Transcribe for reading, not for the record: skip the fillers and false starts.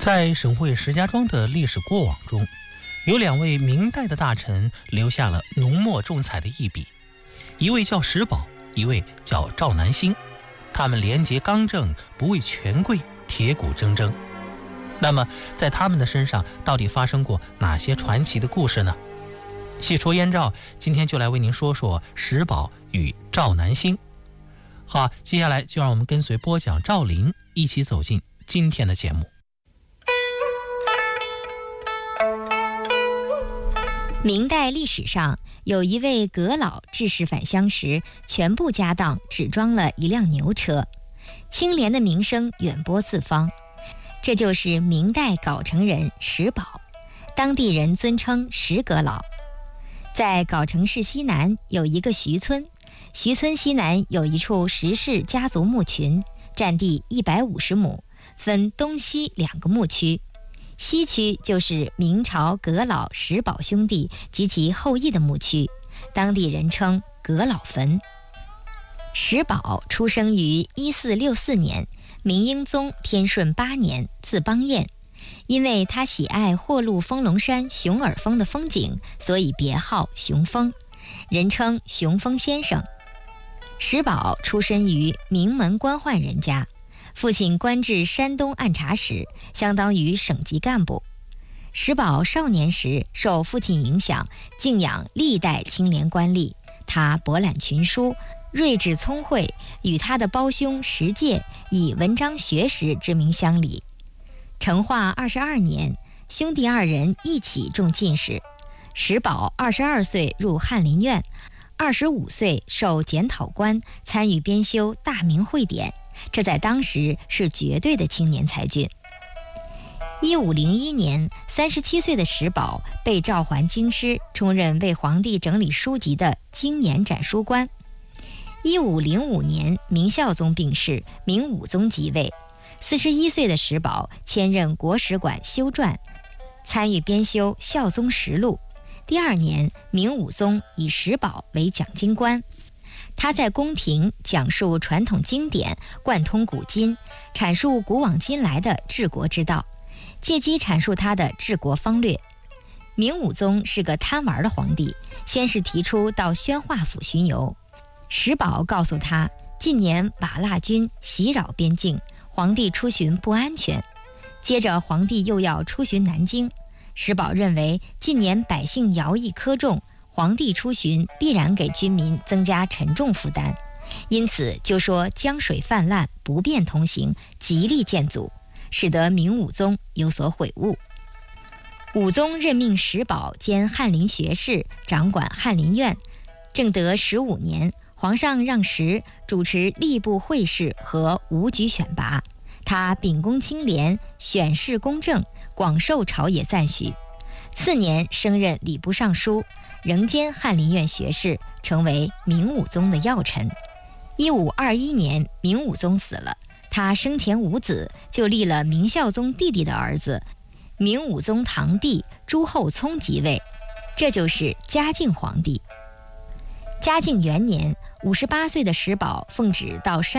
在省会石家庄的历史过往中，有2位明代的大臣留下了浓墨重彩的一笔，一位叫石宝，一位叫赵南星。他们廉洁刚正，不为权贵，铁骨铮铮。那么在他们的身上到底发生过哪些传奇的故事呢？细说燕赵今天就来为您说说石宝与赵南星。好，接下来就让我们跟随播讲赵林一起走进今天的节目。 明代历史上有一位阁老致仕返乡时，全部家当只装了一辆牛车，清廉的名声远播四方。这就是明代藁城人石宝，当地人尊称石阁老。在藁城市西南有一个徐村，徐村西南有一处石氏家族墓群，占地150亩，分东西2个墓区。西区就是明朝阁老石宝兄弟及其后裔的墓区，当地人称阁老坟。石宝出生于1464年，明英宗天顺8年，字邦彦。因为他喜爱霍路丰隆山熊耳峰的风景，所以别号熊峰，人称熊峰先生。石宝出身于名门官宦人家，父亲官至山东按察使，相当于省级干部。石宝少年时受父亲影响，敬仰历代清廉官吏，他博览群书，睿智聪慧，与他的胞兄石介以文章学识之名乡里。成化22年，兄弟2人一起中进士。石宝22岁入翰林院，25岁受检讨官，参与编修《大明会典》，这在当时是绝对的青年才俊。1501年，37岁的石宝被召还京师，充任为皇帝整理书籍的经研展书官。1505年，明孝宗病逝，明武宗即位。41岁的石宝迁任国史馆修撰，参与编修《孝宗实录》。第2年，明武宗以石宝为讲经官。他在宫廷讲述传统经典，贯通古今，阐述古往今来的治国之道，借机阐述他的治国方略。明武宗是个贪玩的皇帝，先是提出到宣化府巡游。石宝告诉他，近年瓦剌军袭扰边境，皇帝出巡不安全。接着皇帝又要出巡南京，石宝认为近年百姓徭役苛重，皇帝出巡必然给军民增加沉重负担，因此就说江水泛滥，不便通行，极力谏阻，使得明武宗有所悔悟。武宗任命石宝兼翰林学士，掌管翰林院。正德15年，皇上让石主持吏部会试和武举选拔，他秉公清廉，选士公正，广受朝野赞许。次年升任礼部尚书，仍兼翰林院学士，成为明武宗的要臣。1521年，明武宗死了，他生前无子，就立了明孝宗弟弟的儿子明武宗堂弟朱厚熜即位，这就是嘉靖皇帝。嘉靖元年，58岁的石宝奉旨到山